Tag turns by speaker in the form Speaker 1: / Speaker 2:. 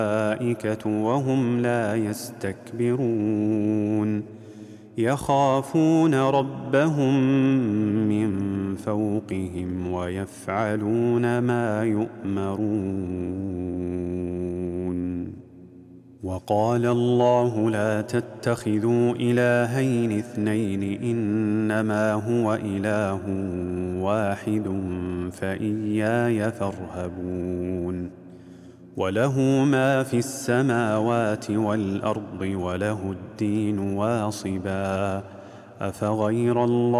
Speaker 1: الملائكة وهم لا يستكبرون يخافون ربهم من فوقهم ويفعلون ما يؤمرون. وقال الله لا تتخذوا إلهين اثنين إنما هو إله واحد فإياي فارهبون. وله ما في السماوات والأرض وله الدين واصبا أفغير الله